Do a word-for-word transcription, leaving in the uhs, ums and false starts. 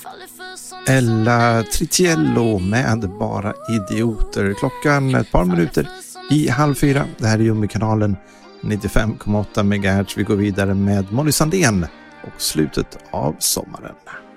Ella Tritiello med Bara idioter. Klockan ett par minuter i halv fyra. Det här är Jummi-kanalen nittiofem komma åtta megahertz. Vi går vidare med Molly Sandén och slutet av sommaren.